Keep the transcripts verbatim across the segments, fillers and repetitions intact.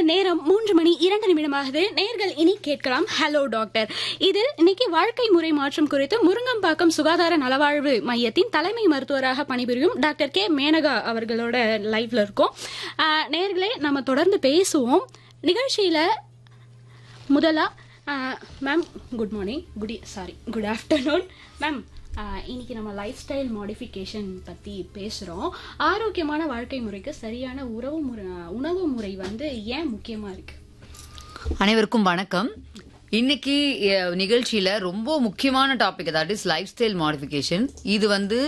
நேரம் மூன்று மணி இரண்டு நிமிடமாகுது. நேர்கள் இனி கேட்கலாம் ஹலோ டாக்டர். இதில் இன்னைக்கு வாழ்க்கை முறை மாற்றம் குறித்து முருங்கம்பாக்கம் சுகாதார நலவாழ்வு மையத்தின் தலைமை மருத்துவராக பணிபுரியும் டாக்டர் கே மேனகா அவர்களோட லைவ்ல இருக்கோம். நேர்களே, நம்ம தொடர்ந்து பேசுவோம். நிகழ்ச்சியில முதலா ma'am good morning good sorry good afternoon ma'am. இன்னைக்கு நம்ம லைஃப் ஸ்டைல் மாடிஃபிகேஷன் பற்றி பேசுகிறோம். ஆரோக்கியமான வாழ்க்கை முறைக்கு சரியான உறவு முறை உணவு முறை வந்து ஏன் முக்கியமாக இருக்கு? அனைவருக்கும் வணக்கம். இன்னைக்கு நிகழ்ச்சியில் ரொம்ப முக்கியமான topic, that is life style modification. இது வந்து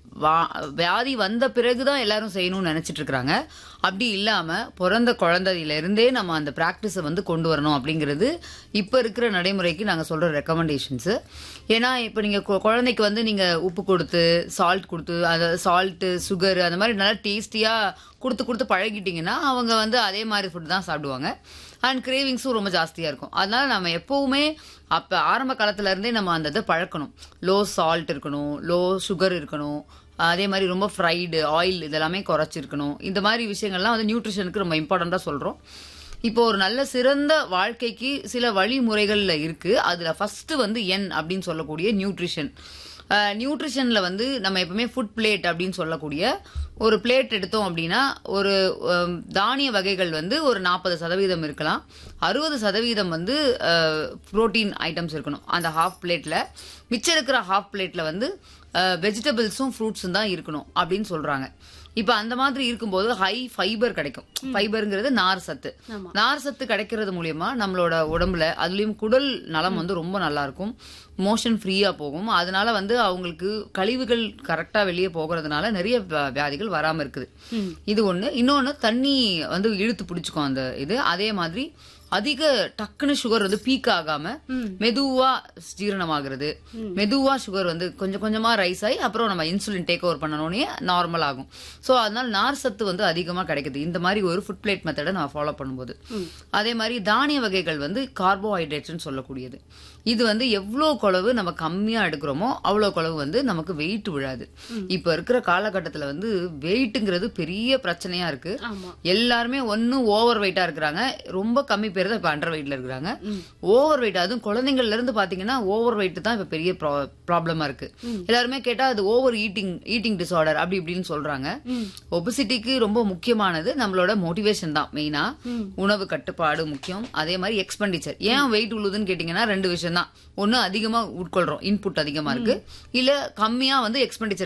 வியாதி வந்த பிறகுதான் எல்லாரும் செய்யணும்னு நினைச்சிட்டு இருக்கிறாங்க. அப்படி இல்லாம பிறந்த குழந்தையில இருந்தே நம்ம அந்த பிராக்டிஸை வந்து கொண்டு வரணும் அப்படிங்கிறது இப்ப இருக்கிற நடைமுறைக்கு நாங்க சொல்ற ரெக்கமெண்டேஷன்ஸ். ஏன்னா இப்ப நீங்க குழந்தைக்கு வந்து நீங்க உப்பு கொடுத்து சால்ட் கொடுத்து அந்த சால்ட் சுகர் அந்த மாதிரி நல்லா டேஸ்டியா கொடுத்து கொடுத்து பழகிட்டீங்கன்னா அவங்க வந்து அதே மாதிரி ஃபுட் தான் சாப்பிடுவாங்க. அண்ட் கிரேவிங்ஸும் ரொம்ப ஜாஸ்தியா இருக்கும். அதனால நம்ம எப்பவுமே அப்ப ஆரம்ப காலத்துல இருந்தே நம்ம அந்த இதை பழக்கணும். லோ சால்ட் இருக்கணும், லோ சுகர் இருக்கணும், அதே மாதிரி ரொம்ப ஃப்ரைடு ஆயில் இதெல்லாமே குறைச்சிருக்கணும். இந்த மாதிரி விஷயங்கள்லாம் வந்து நியூட்ரிஷனுக்கு ரொம்ப இம்பார்ட்டண்டா சொல்றோம். இப்போ ஒரு நல்ல சிறந்த வாழ்க்கைக்கு சில வழிமுறைகள்ல இருக்கு. அதுல ஃபர்ஸ்ட் வந்து என் அப்படின்னு சொல்லக்கூடிய நியூட்ரிஷன். நியூட்ரிஷன்ல வந்து நம்ம எப்பவுமே ஃபுட் பிளேட் அப்படின்னு சொல்லக்கூடிய ஒரு பிளேட் எடுத்தோம் அப்படின்னா ஒரு தானிய வகைகள் வந்து ஒரு நாற்பது சதவீதம் இருக்கலாம், அறுபது சதவீதம் வந்து புரோட்டீன் ஐட்டம்ஸ் இருக்கணும் அந்த ஹாஃப் பிளேட்ல. மிச்சம் இருக்கிற ஹாஃப் பிளேட்ல வந்து வெஜிடபிள்ஸும் ஃப்ரூட்ஸும் தான் இருக்கணும் அப்படின்னு சொல்றாங்க. இப்ப அந்த மாதிரி இருக்கும்போது ஹை ஃபைபர் கிடைக்கும். ஃபைபர்ங்கிறது நார் சத்து. நார் சத்து கிடைக்கிறது மூலியமா நம்மளோட உடம்புல அதுலயும் குடல் நலம் வந்து ரொம்ப நல்லா இருக்கும், மோஷன் ஃப்ரீயா போகும். அதனால வந்து அவங்களுக்கு கழிவுகள் கரெக்டா வெளியே போகிறதுனால நிறைய வியாதிகள் வராம இருக்குது. இது ஒண்ணு. இன்னொன்னு, தண்ணி வந்து இழுத்து பிடிச்சுக்கும் அந்த இது. அதே மாதிரி அதிக டக்குன்னு சுகர் வந்து பீக் ஆகாம மெதுவா ஜீரணமாகிறது, மெதுவா சுகர் வந்து கொஞ்சம் கொஞ்சமா ரைஸ் ஆகி அப்புறம் நம்ம இன்சுலின் டேக் ஓவர் பண்ணனோடனே நார்மல் ஆகும். சோ அதனால நார் சத்து வந்து அதிகமா கிடைக்குது இந்த மாதிரி ஒரு ஃபுட் பிளேட் மெத்தடை நம்ம ஃபாலோ பண்ணும்போது. அதே மாதிரி தானிய வகைகள் வந்து கார்போஹைட்ரேட்ஸ் சொல்லக்கூடியது. இது வந்து எவ்வளவு குளவு நம்ம கம்மியா எடுக்கிறோமோ அவ்வளவு குளவு வந்து நமக்கு வெயிட் விழாது. இப்ப இருக்கிற காலகட்டத்துல வந்து வெயிட்ங்கிறது பெரிய பிரச்சனையா இருக்கு. எல்லாருமே ஒன்னு ஓவர் வெயிட்டா இருக்கிறாங்க, ரொம்ப கம்மி பேர் தான் இப்ப அண்டர் வெயிட்ல இருக்கிறாங்க. ஓவர் வெயிட், அதுவும் குழந்தைங்கள்ல இருந்து பாத்தீங்கன்னா ஓவர் வெயிட் தான் இப்ப பெரிய ப்ராப்ளமா இருக்கு. எல்லாருமே கேட்டா அது ஓவர் ஈட்டிங் ஈட்டிங் டிசார்டர் அப்படி இப்படின்னு சொல்றாங்க. ஒபிசிட்டிக்கு ரொம்ப முக்கியமானது நம்மளோட மோட்டிவேஷன் தான். மெயினா உணவு கட்டுப்பாடு முக்கியம். அதே மாதிரி எக்ஸ்பெண்டிச்சர். ஏன் வெயிட் உழுதுன்னு கேட்டீங்கன்னா ரெண்டு விஷயம் தான். ஒன்னு, அதிகமா உட்கொள்றோம், இன்புட் அதிகமா இருக்கு, இல்ல கம்மியா வந்து எக்ஸ்பெண்டிச்சர்